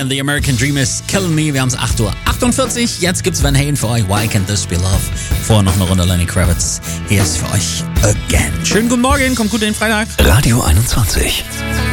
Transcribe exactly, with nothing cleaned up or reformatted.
and the American Dream is killing me. Wir haben es acht Uhr achtundvierzig. Jetzt gibt's Van Halen für euch. Why Can't This Be Love? Vorher noch eine Runde Lenny Kravitz. Hier ist für euch Again. Schönen guten Morgen, kommt gut in den Freitag. Radio einundzwanzig.